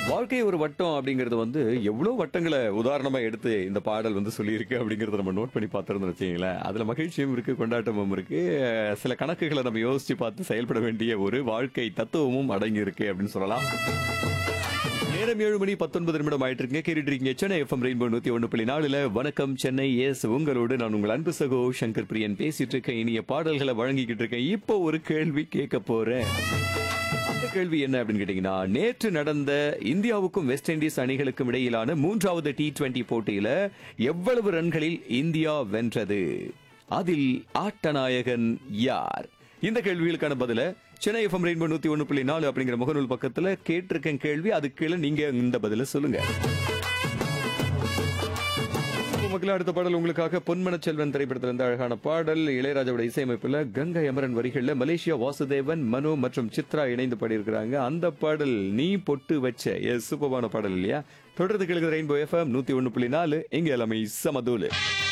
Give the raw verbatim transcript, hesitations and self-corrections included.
வாழ்க்கை ஒரு வட்டம் அப்படிங்கறது வந்து எவ்வளவு வட்டங்களை உதாரணமா எடுத்து இந்த பாடல் வந்து சொல்லியிருக்கு அப்படிங்கறத நம்ம நோட் பண்ணி பார்த்திருந்தோம்னு வச்சுக்கீங்களேன். அதுல மகிழ்ச்சியும் இருக்கு, கொண்டாட்டமும் இருக்கு. சில கணக்குகளை நம்ம யோசிச்சு பார்த்து செயல்பட வேண்டிய ஒரு வாழ்க்கை தத்துவமும் அடங்கி இருக்கு அப்படின்னு சொல்லலாம். நேரம் ஏழு மணி பத்தொன்பது நிமிடம் ஆயிட்டு இருக்கீங்க. கேட்டுட்டு இருக்கீங்க சென்னை எஃப்எம் ரெயின்போ நூத்தி ஒன்று புள்ளி நாலுல வணக்கம் சென்னை. எஸ் உங்களோடு நான் உங்கள் அன்பு சகோ சங்கர் பிரியன் பேசிட்டு இருக்கேன். இனிய பாடல்களை வழங்கிக்கிட்டு இருக்கேன். இப்போ ஒரு கேள்வி கேட்க போறேன். அந்த கேள்வி என்ன அப்படின்னு கேட்டீங்கன்னா, நேற்று நடந்த இந்தியாவுக்கும் வெஸ்ட் இண்டீஸ் அணிகளுக்கும் இடையிலான மூன்றாவது டி டுவெண்டி போட்டியில எவ்வளவு ரன்களில் இந்தியா வென்றது? அதில் ஆட்டநாயகன் யார்? இந்த கேள்விகளுக்கான பதில சென்னை எஃப்எம் ரெயின்போ நூத்தி ஒன்று புள்ளி நாலு அப்படிங்கிற முகநூல் பக்கத்துல கேட்டிருக்கேன் கேள்வி. அதுக்கு கீழே நீங்க இந்த பதில சொல்லுங்க. மக்கள், அடுத்த பாடல் உங்களுக்காக பொன்மன செல்வன் திரைப்படத்தில் இருந்த அழகான பாடல். இளையராஜாவோட இசையமைப்புல கங்கை அமரன் வரிகள்ல மலேசியா வாசுதேவன், மனு மற்றும் சித்ரா இணைந்து பாடியிருக்கிறாங்க. அந்த பாடல் நீ பொட்டு வச்ச எஸ் சூப்பரான பாடல் இல்லையா? தொடர்ந்து கேளுங்க ரெயின்போ எஃப்எம் நூத்தி ஒன்று புள்ளி நாலு. இங்க எல்லாமே சமதூலு.